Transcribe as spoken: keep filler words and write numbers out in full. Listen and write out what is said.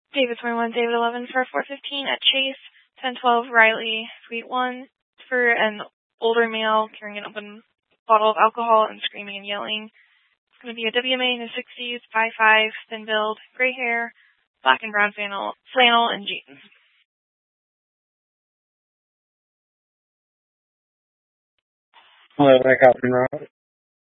David twenty-one, David eleven for four fifteen at Chase, ten twelve Riley, Suite one for an older male carrying an open bottle of alcohol and screaming and yelling. It's going to be a W M A in his sixties, five five, thin build, gray hair, black and brown flannel, flannel and jeans. Hello, Mike Alfred Rob.